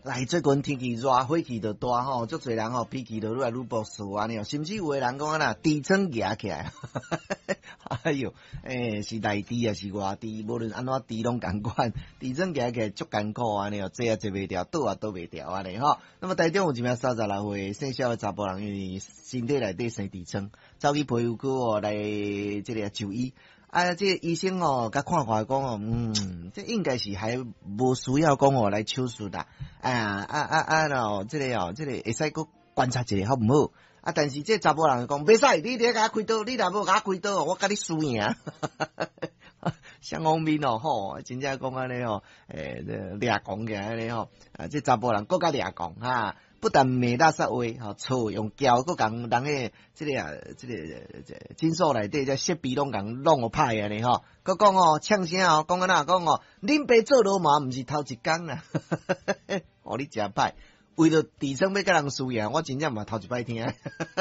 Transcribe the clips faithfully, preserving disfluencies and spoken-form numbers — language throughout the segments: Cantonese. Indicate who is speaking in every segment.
Speaker 1: 来最近天气热，火气就大吼，足侪人吼脾气就愈来愈不顺安尼哦，甚至有诶人讲啊啦，痔疮夹起来，哎哟，诶、欸、是内痔啊是外痔，无论安怎痔拢共款，痔疮夹起来足艰苦安尼哦，坐也坐袂掉，倒也倒袂掉安尼吼。那么台中有一名三十六岁姓肖诶查甫人，因为身体内底生痔疮，走去皮肤科哦来即个就医。啊，这个医生哦，甲看看讲哦，嗯，这应该是还无需要讲哦来手术啦。啊啊啊啊咯，这个哦，这个会使搁观察一下好唔好？啊，但是这查甫人讲，袂使，你得甲我开刀，你若无甲我开刀，我甲你输赢。双方面哦，吼，真正讲安尼哦，诶、欸，这掠讲起安尼吼，啊，这查甫人搁甲掠讲哈。不但骂大煞话，吼错用胶，佮共人诶，即个啊，即个诊所内底，即设备拢共弄互歹安尼吼。佮讲哦，呛声哦，讲安那讲哦，恁爸做罗马毋是头一工啦，哦你真歹，为着痔疮要甲人输赢，我真正嘛头一摆听，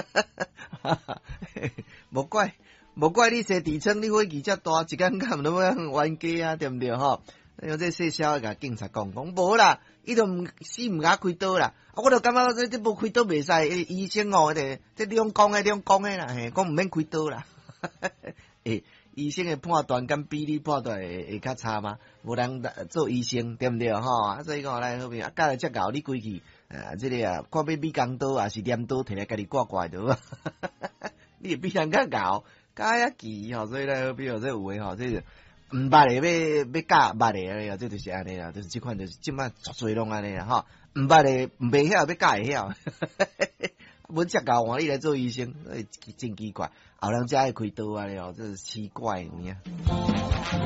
Speaker 1: 无怪无怪你生痔疮，你火气遮大，一工敢毋都要冤家啊，对毋对吼？因为这细小甲警察讲讲无啦，伊都毋死毋甲开刀啦，啊，我就感觉这这无开刀袂使，医生哦，这这两讲诶两讲诶啦，嘿，讲毋免开刀啦，诶，医生诶判断敢比你判断会会较差吗？无人做医生对毋对吼？啊，所以讲来好边啊，教来遮教你规矩，啊，这个啊，看要美工刀啊是镰刀摕来家己挂挂着，你会比人较咬，加遐奇吼，所以来好边哦，这有诶吼，这是。毋捌诶，要要教捌诶安尼啊，这就是安尼啦，就是即款就是即摆足侪拢安尼啦吼，毋捌诶袂晓要教会晓，阮遮教换你来做医生，真奇怪，后人才会开刀安尼哦，这是奇怪有影。